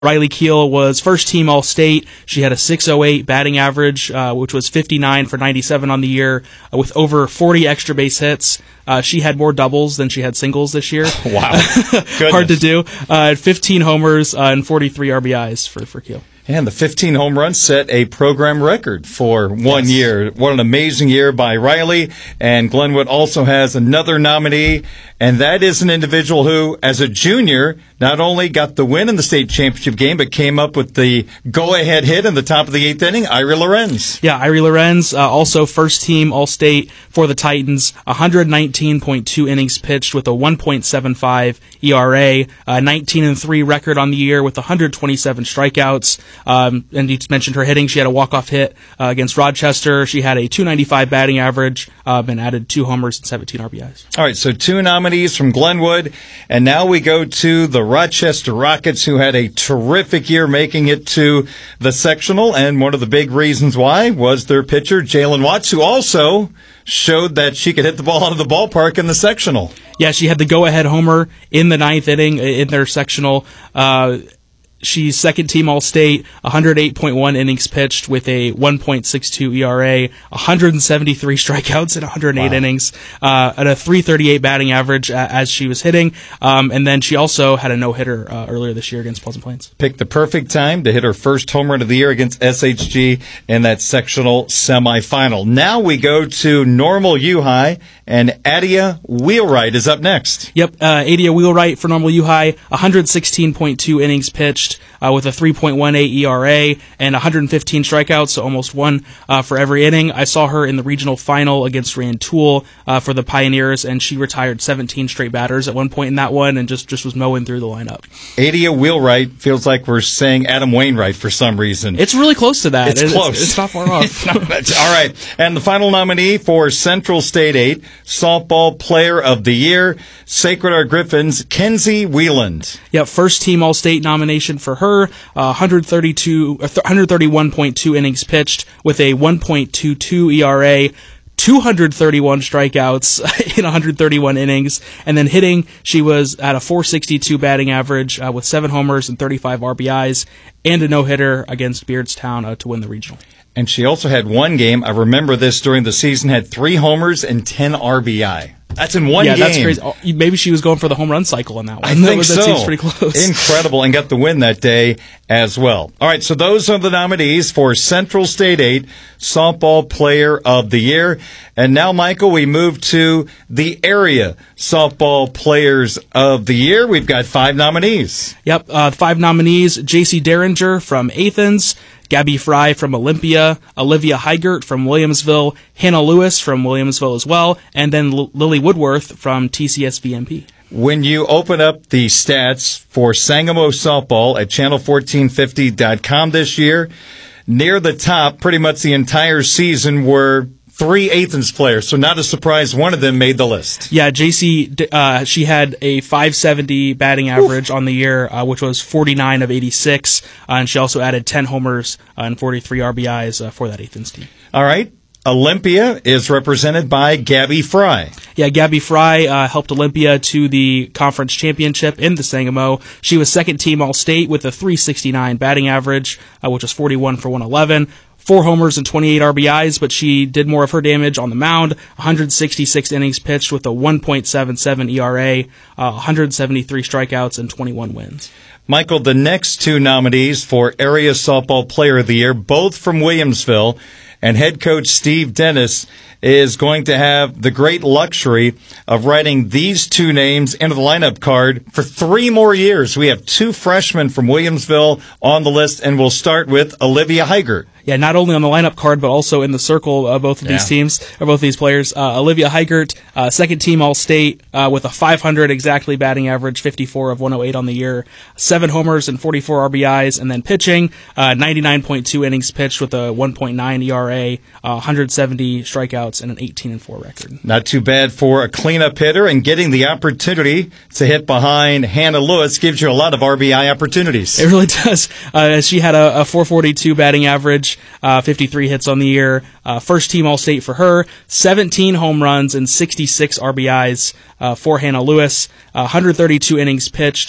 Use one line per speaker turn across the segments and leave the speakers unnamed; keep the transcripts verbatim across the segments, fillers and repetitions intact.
Riley Keel was first team All-State. She had a six oh eight batting average, uh, which was fifty-nine for ninety-seven on the year, uh, with over forty extra base hits. Uh, she had more doubles than she had singles this year.
Wow.
Hard to do. Uh, fifteen homers uh, and forty-three R B Is for, for Keel.
And the fifteen home runs set a program record for one
yes.
year. What an amazing year by Riley. And Glenwood also has another nominee, and that is an individual who, as a junior, not only got the win in the state championship game, but came up with the go-ahead hit in the top of the eighth inning, Irie Lorenz.
Yeah, Irie Lorenz, uh, also first team All-State for the Titans, one nineteen point two innings pitched with a one point seven five E R A, uh, nineteen and three record on the year with one hundred twenty-seven strikeouts. Um, and you mentioned her hitting. She had a walk-off hit uh, against Rochester. She had a two ninety-five batting average um, and added two homers and seventeen R B Is.
All right, so two nominees from Glenwood. And now we go to the Rochester Rockets, who had a terrific year making it to the sectional. And one of the big reasons why was their pitcher, Jalen Watts, who also showed that she could hit the ball out of the ballpark in the sectional.
Yeah, she had the go-ahead homer in the ninth inning in their sectional. Uh, She's second team All-State, one hundred eight point one innings pitched with a one point six two E R A, one hundred seventy-three strikeouts in one hundred eight wow. innings, uh, at a three thirty-eight batting average uh, as she was hitting. Um, and then she also had a no-hitter uh, earlier this year against Pleasant Plains.
Picked the perfect time to hit her first home run of the year against S H G in that sectional semifinal. Now we go to Normal U High, and Adia Wheelwright is up next.
Yep, uh, Adia Wheelwright for Normal U High, one hundred sixteen point two innings pitched, Uh, with a three point one eight E R A and one hundred fifteen strikeouts, so almost one uh, for every inning. I saw her in the regional final against Rantoul uh, for the Pioneers, and she retired seventeen straight batters at one point in that one and just, just was mowing through the lineup.
Adia Wheelwright feels like we're saying Adam Wainwright for some reason.
It's really close to that.
It's, it's close.
It's, it's not far off.
No, all right. And the final nominee for Central State eight, Softball Player of the Year, Sacred Heart Griffins, Kenzie Wieland.
Yep, first team All-State nomination for her. Uh, one thirty-two, one thirty-one point two innings pitched with a one point two two E R A, two hundred thirty-one strikeouts in one hundred thirty-one innings, and then hitting, she was at a four sixty-two batting average uh, with seven homers and thirty-five R B Is, and a no-hitter against Beardstown uh, to win the regional.
And she also had one game, I remember this during the season, had three homers and ten R B I. That's in one
yeah,
game.
Yeah, that's crazy. Maybe she was going for the home run cycle in that one.
I think
that was,
so.
That seems pretty close.
Incredible, and got the win that day as well. All right, so those are the nominees for Central State eight, Softball Player of the Year. And now, Michael, we move to the area Softball Players of the Year. We've got five nominees.
Yep, uh, five nominees. J C Derringer from Athens, Gabby Fry from Olympia, Olivia Heigert from Williamsville, Hannah Lewis from Williamsville as well, and then L- Lily Woodworth from T C S V M P.
When you open up the stats for Sangamo Softball at channel fourteen fifty dot com this year, near the top pretty much the entire season were three Athens players, so not a surprise one of them made the list.
Yeah, J C, uh, she had a five seventy batting average Oof. on the year, uh, which was forty-nine of eighty-six, uh, and she also added ten homers uh, and forty-three R B Is uh, for that Athens team.
All right. Olympia is represented by Gabby Fry.
Yeah, Gabby Fry uh, helped Olympia to the conference championship in the Sangamo. She was second team All-State with a three sixty-nine batting average, uh, which was forty-one for one eleven. Four homers and twenty-eight R B Is, but she did more of her damage on the mound. one hundred sixty-six innings pitched with a one point seven seven E R A, uh, one hundred seventy-three strikeouts, and twenty-one wins.
Michael, the next two nominees for Area Softball Player of the Year, both from Williamsville, and head coach Steve Dennis is going to have the great luxury of writing these two names into the lineup card for three more years. We have two freshmen from Williamsville on the list, and we'll start with Olivia Heigert.
Yeah, not only on the lineup card, but also in the circle of both of
yeah.
these teams, or both of these players. Uh, Olivia Heigert, uh, second team All-State, uh, with a five hundred exactly batting average, fifty-four of one oh eight on the year, seven homers and forty-four R B Is, and then pitching, uh, ninety-nine point two innings pitched with a one point nine E R A, uh, one hundred seventy strikeouts, and an eighteen and four record.
Not too bad for a cleanup hitter, and getting the opportunity to hit behind Hannah Lewis gives you a lot of R B I opportunities.
It really does. Uh, she had a, a four forty-two batting average, Uh, fifty-three hits on the year. Uh, first team All-State for her. seventeen home runs and sixty-six R B Is uh, for Hannah Lewis. Uh, one hundred thirty-two innings pitched.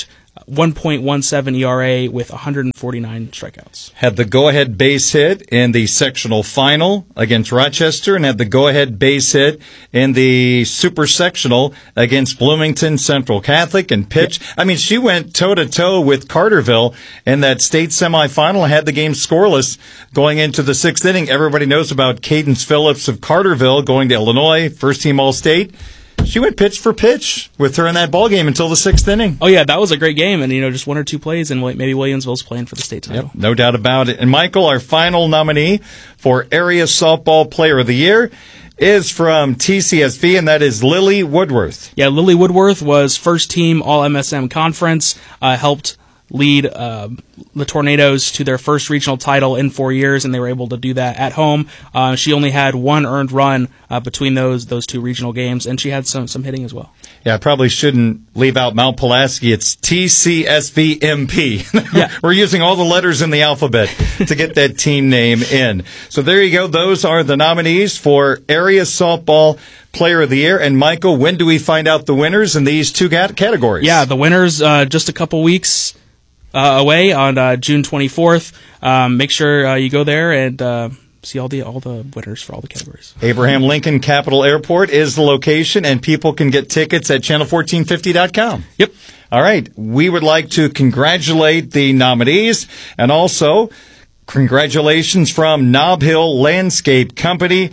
one point one seven E R A with one hundred forty-nine strikeouts.
Had the go-ahead base hit in the sectional final against Rochester, and had the go-ahead base hit in the super sectional against Bloomington Central Catholic, and pitched. Yep. I mean, she went toe-to-toe with Carterville in that state semifinal, had the game scoreless going into the sixth inning. Everybody knows about Cadence Phillips of Carterville going to Illinois, first-team All-State. She went pitch for pitch with her in that ball game until the sixth inning.
Oh, yeah, that was a great game. And, you know, just one or two plays, and maybe Williamsville's playing for the state title.
Yep, no doubt about it. And, Michael, our final nominee for Area Softball Player of the Year is from T C S V, and that is Lily Woodworth.
Yeah, Lily Woodworth was first team All M S M Conference, uh, helped lead uh, the Tornadoes to their first regional title in four years, and they were able to do that at home. Uh, she only had one earned run uh, between those those two regional games, and she had some some hitting as well.
Yeah, I probably shouldn't leave out Mount Pulaski. It's T C S V M P.
Yeah.
We're using all the letters in the alphabet to get that team name in. So there you go. Those are the nominees for Area Softball Player of the Year. And, Michael, when do we find out the winners in these two categories?
Yeah, the winners uh, just a couple weeks Uh, away on uh, June twenty-fourth. Um, make sure uh, you go there and uh, see all the all the winners for all the categories.
Abraham Lincoln Capital Airport is the location, and people can get tickets at channel fourteen fifty dot com.
Yep.
All right. We would like to congratulate the nominees, and also congratulations from Nob Hill Landscape Company,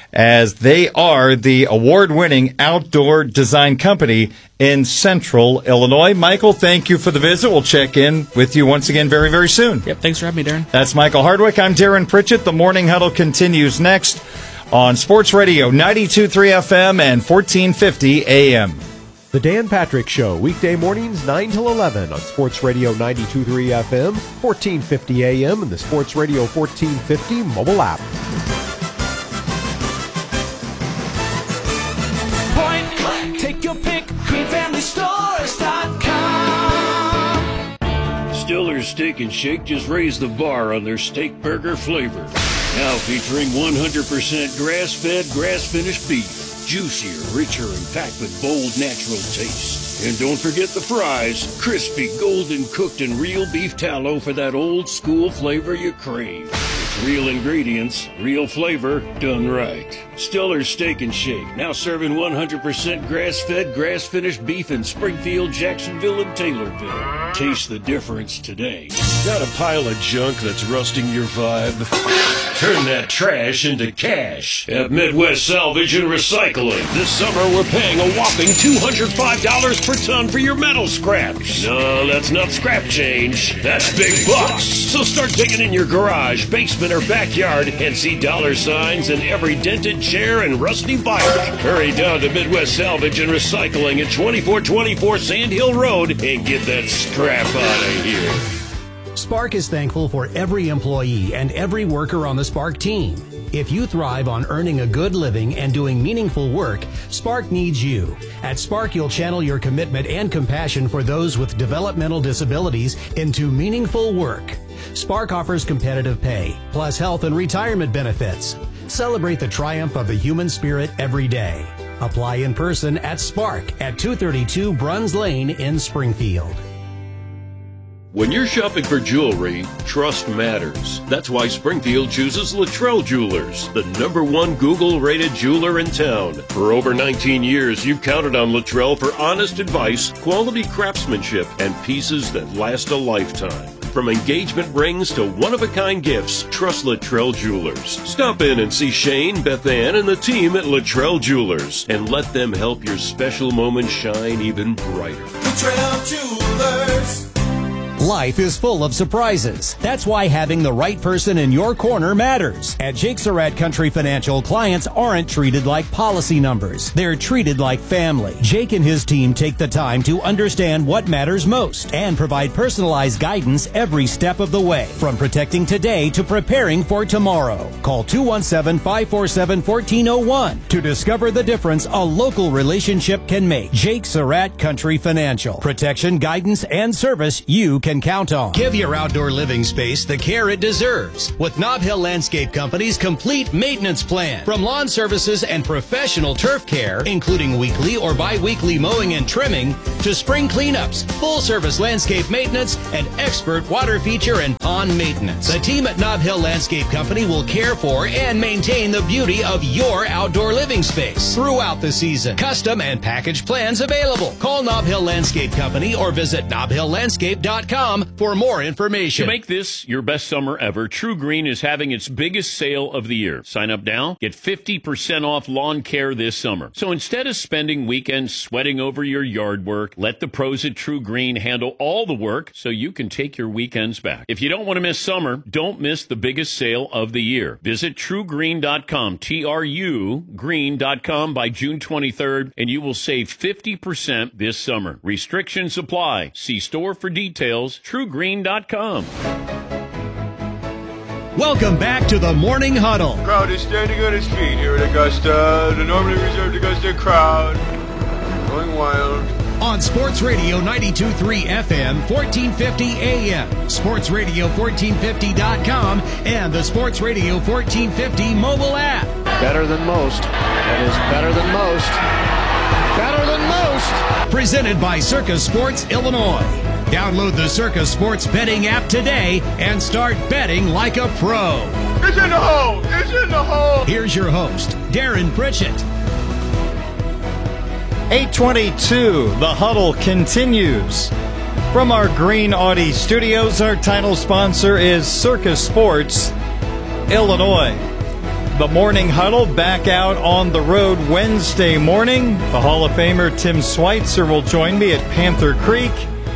as they are the award-winning outdoor design company in Central Illinois. Michael, thank you for the visit. We'll check in with you once again very, very soon.
Yep, thanks for having me, Darren.
That's Michael Hardwick. I'm Darren Pritchett. The Morning Huddle continues next on Sports Radio ninety-two point three F M and fourteen fifty A M.
The Dan Patrick Show, weekday mornings nine till eleven on Sports Radio ninety-two point three F M, fourteen fifty A M, and the Sports Radio fourteen fifty mobile app.
Take your pick, green family stores dot com.
Stiller's Steak and Shake just raised the bar on their steak burger flavor. Now featuring one hundred percent grass-fed, grass-finished beef. Juicier, richer, and packed with bold, natural taste. And don't forget the fries. Crispy, golden cooked, and real beef tallow for that old-school flavor you crave. It's real ingredients, real flavor, done right. Stiller's Steak and Shake, now serving one hundred percent grass-fed, grass-finished beef in Springfield, Jacksonville, and Taylorville. Taste the difference today. Got a pile of junk that's rusting your vibe? Turn that trash into cash at Midwest Salvage and Recycling. This summer, we're paying a whopping two hundred five dollars per ton for your metal scraps. No, that's not scrap change. That's big bucks. So start digging in your garage, basement, or backyard and see dollar signs in every dented chair and rusty bike. Hurry down to Midwest Salvage and Recycling at twenty-four twenty-four Sand Hill Road and get that scrap out of here.
Spark is thankful for every employee and every worker on the Spark team. If you thrive on earning a good living and doing meaningful work, Spark needs you. At Spark, you'll channel your commitment and compassion for those with developmental disabilities into meaningful work. Spark offers competitive pay, plus health and retirement benefits. Celebrate the triumph of the human spirit every day. Apply in person at Spark at two thirty-two Bruns Lane in Springfield.
When you're shopping for jewelry, trust matters. That's why Springfield chooses Luttrell Jewelers, the number one Google-rated jeweler in town. For over nineteen years, you've counted on Luttrell for honest advice, quality craftsmanship, and pieces that last a lifetime. From engagement rings to one-of-a-kind gifts, trust Luttrell Jewelers. Stop in and see Shane, Beth Ann, and the team at Luttrell Jewelers, and let them help your special moment shine even brighter.
Luttrell Jewelers.
Life is full of surprises. That's why having the right person in your corner matters. At Jake Surratt Country Financial, clients aren't treated like policy numbers. They're treated like family. Jake and his team take the time to understand what matters most and provide personalized guidance every step of the way, from protecting today to preparing for tomorrow. Call two one seven, five four seven, one four zero one to discover the difference a local relationship can make. Jake Surratt Country Financial. Protection, guidance, and service you can can count on. Give your outdoor living space the care it deserves with Nob Hill Landscape Company's complete maintenance plan. From lawn services and professional turf care, including weekly or bi-weekly mowing and trimming, to spring cleanups, full-service landscape maintenance, and expert water feature and pond maintenance. The team at Nob Hill Landscape Company will care for and maintain the beauty of your outdoor living space throughout the season. Custom and package plans available. Call Nob Hill Landscape Company or visit nob hill landscape dot com for more information.
To make this your best summer ever, True Green is having its biggest sale of the year. Sign up now, get fifty percent off lawn care this summer. So instead of spending weekends sweating over your yard work, let the pros at True Green handle all the work so you can take your weekends back. If you don't want to miss summer, don't miss the biggest sale of the year. Visit true green dot com, T R U green dot com by June twenty-third, and you will save fifty percent this summer. Restrictions apply. See store for details, true green dot com.
Welcome back to the Morning Huddle.
Crowd is standing on the street here in Augusta. The normally reserved Augusta crowd going wild.
On Sports Radio ninety-two point three F M, fourteen fifty A M, sports radio fourteen fifty dot com, and the Sports Radio fourteen fifty mobile app.
Better than most. That is better than most. Better than most.
Presented by Circus Sports Illinois. Download the Circus Sports betting app today and start betting like a pro.
It's in the hole! It's in the hole!
Here's your host, Darren Pritchett.
eight twenty-two, the huddle continues. From our Green Audi studios, our title sponsor is Circus Sports Illinois. The Morning Huddle back out on the road Wednesday morning. The Hall of Famer Tim Schweitzer will join me at Panther Creek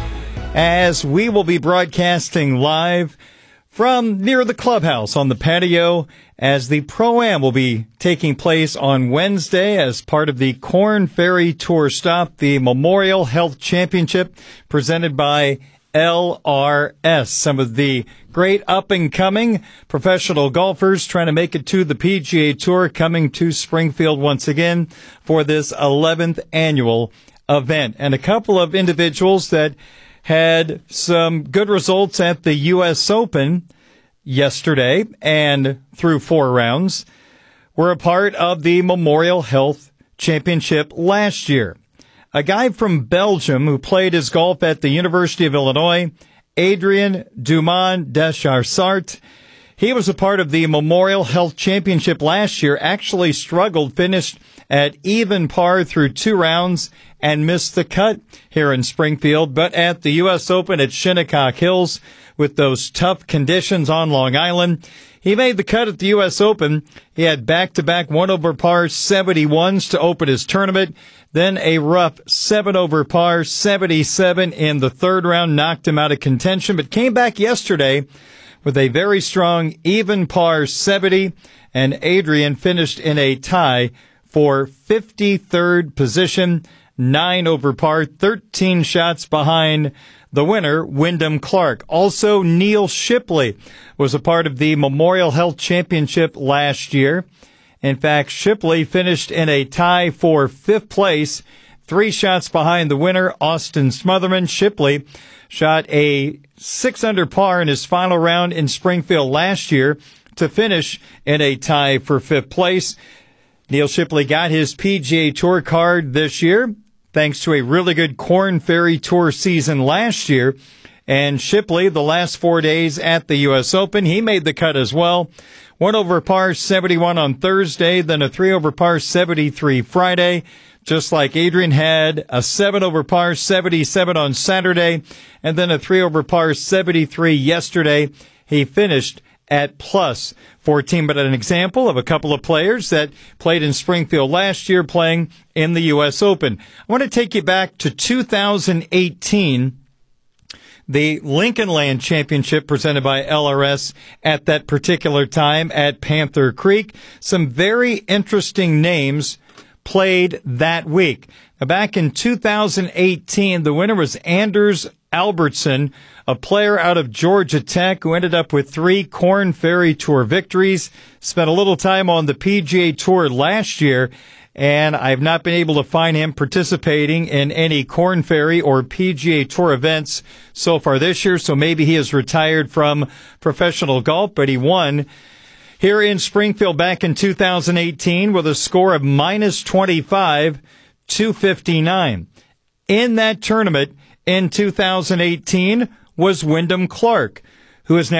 as we will be broadcasting live from near the clubhouse on the patio as the Pro-Am will be taking place on Wednesday as part of the Corn Ferry Tour Stop, the Memorial Health Championship presented by L R S. Some of the great up-and-coming professional golfers trying to make it to the P G A Tour coming to Springfield once again for this eleventh annual event. And a couple of individuals that had some good results at the U S Open yesterday and through four rounds were a part of the Memorial Health Championship last year. A guy from Belgium who played his golf at the University of Illinois, Adrien Dumont Descharsart. He was a part of the Memorial Health Championship last year, actually struggled, finished at even par through two rounds and missed the cut here in Springfield. But at the U S Open at Shinnecock Hills, with those tough conditions on Long Island, he made the cut at the U S Open. He had back-to-back one over par seventy-ones to open his tournament. Then a rough seven over par seventy-seven in the third round knocked him out of contention, but came back yesterday with a very strong even par seventy, and Adrien finished in a tie for fifty-third position, nine over par, thirteen shots behind the winner, Wyndham Clark. Also, Neil Shipley was a part of the Memorial Health Championship last year. In fact, Shipley finished in a tie for fifth place, three shots behind the winner, Austin Smotherman. Shipley shot a six under par in his final round in Springfield last year to finish in a tie for fifth place. Neil Shipley got his P G A Tour card this year, thanks to a really good Corn Ferry Tour season last year. And Shipley, the last four days at the U S Open, he made the cut as well. One over par seventy-one on Thursday, then a three over par seventy-three Friday. Just like Adrien had a seven over par seventy-seven on Saturday, and then a three over par seventy-three yesterday. He finished at plus fourteen, but an example of a couple of players that played in Springfield last year playing in the U S Open. I want to take you back to two thousand eighteen, the Lincoln Land Championship presented by L R S at that particular time at Panther Creek. Some very interesting names played that week. Now, back in two thousand eighteen, the winner was Anders Albertson, a player out of Georgia Tech who ended up with three Corn Ferry Tour victories, spent a little time on the P G A Tour last year, and I've not been able to find him participating in any Korn Ferry or P G A Tour events so far this year, so maybe he has retired from professional golf, but he won here in Springfield back in two thousand eighteen with a score of minus twenty-five, two fifty-nine. In that tournament in two thousand eighteen was Wyndham Clark, who is now